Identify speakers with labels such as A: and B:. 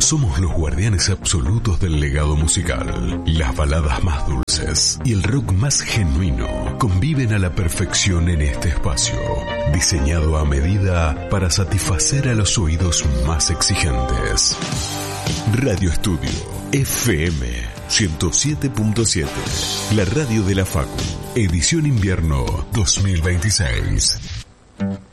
A: Somos los guardianes absolutos del legado musical. Las baladas más dulces y el rock más genuino conviven a la perfección en este espacio, diseñado a medida para satisfacer a los oídos más exigentes. Radio Estudio FM 107.7, la radio de la Facu, edición invierno 2026.